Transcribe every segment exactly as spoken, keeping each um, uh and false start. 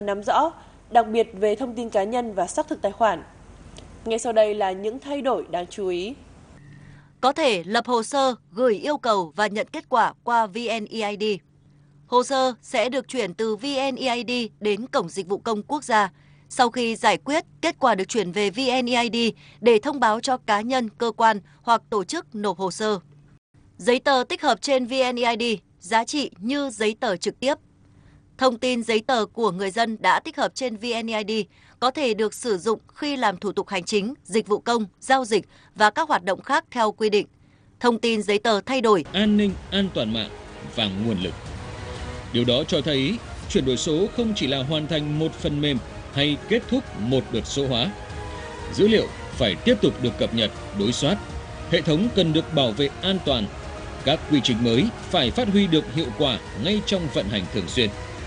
nắm rõ, đặc biệt về thông tin cá nhân và xác thực tài khoản. Ngay sau đây là những thay đổi đáng chú ý. Có thể lập hồ sơ, gửi yêu cầu và nhận kết quả qua vê en e i đê. Hồ sơ sẽ được chuyển từ vê en e i đê đến Cổng Dịch vụ Công Quốc gia. Sau khi giải quyết, kết quả được chuyển về vê en e i đê để thông báo cho cá nhân, cơ quan hoặc tổ chức nộp hồ sơ. Giấy tờ tích hợp trên vê en e i đê giá trị như giấy tờ trực tiếp. Thông tin giấy tờ của người dân đã tích hợp trên vê en e i đê có thể được sử dụng khi làm thủ tục hành chính, dịch vụ công, giao dịch và các hoạt động khác theo quy định. Thông tin giấy tờ thay đổi, an ninh, an toàn mạng và nguồn lực. Điều đó cho thấy chuyển đổi số không chỉ là hoàn thành một phần mềm hay kết thúc một đợt số hóa. Dữ liệu phải tiếp tục được cập nhật, đối soát. Hệ thống cần được bảo vệ an toàn. Các quy trình mới phải phát huy được hiệu quả ngay trong vận hành thường xuyên.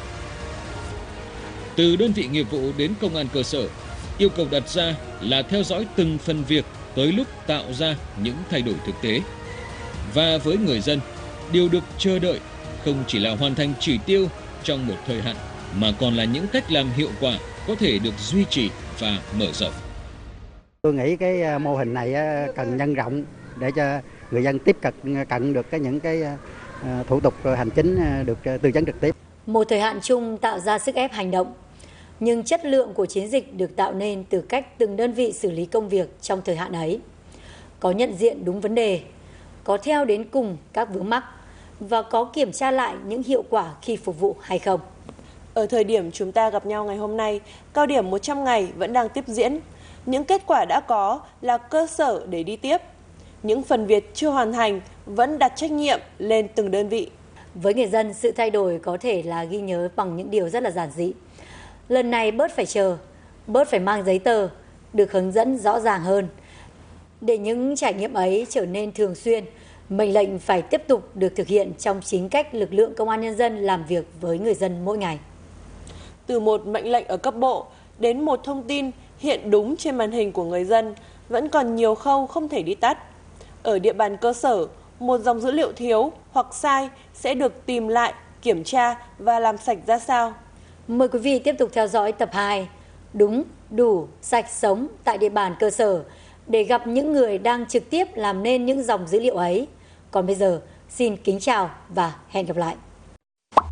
Từ đơn vị nghiệp vụ đến công an cơ sở, yêu cầu đặt ra là theo dõi từng phần việc tới lúc tạo ra những thay đổi thực tế. Và với người dân, điều được chờ đợi không chỉ là hoàn thành chỉ tiêu trong một thời hạn, mà còn là những cách làm hiệu quả có thể được duy trì và mở rộng. Tôi nghĩ cái mô hình này cần nhân rộng để cho người dân tiếp cận cận được cái những cái thủ tục hành chính được tư vấn trực tiếp. Một thời hạn chung tạo ra sức ép hành động, nhưng chất lượng của chiến dịch được tạo nên từ cách từng đơn vị xử lý công việc trong thời hạn ấy. Có nhận diện đúng vấn đề, có theo đến cùng các vướng mắc và có kiểm tra lại những hiệu quả khi phục vụ hay không. Ở thời điểm chúng ta gặp nhau ngày hôm nay, cao điểm một trăm ngày vẫn đang tiếp diễn. Những kết quả đã có là cơ sở để đi tiếp. Những phần việc chưa hoàn thành vẫn đặt trách nhiệm lên từng đơn vị. Với người dân, sự thay đổi có thể là ghi nhớ bằng những điều rất là giản dị. Lần này bớt phải chờ, bớt phải mang giấy tờ, được hướng dẫn rõ ràng hơn. Để những trải nghiệm ấy trở nên thường xuyên, mệnh lệnh phải tiếp tục được thực hiện trong chính cách lực lượng công an nhân dân làm việc với người dân mỗi ngày. Từ một mệnh lệnh ở cấp bộ đến một thông tin hiện đúng trên màn hình của người dân, vẫn còn nhiều khâu không thể đi tắt. Ở địa bàn cơ sở, một dòng dữ liệu thiếu hoặc sai sẽ được tìm lại, kiểm tra và làm sạch ra sao. Mời quý vị tiếp tục theo dõi tập hai, đúng, đủ, sạch sống tại địa bàn cơ sở để gặp những người đang trực tiếp làm nên những dòng dữ liệu ấy. Còn bây giờ, xin kính chào và hẹn gặp lại.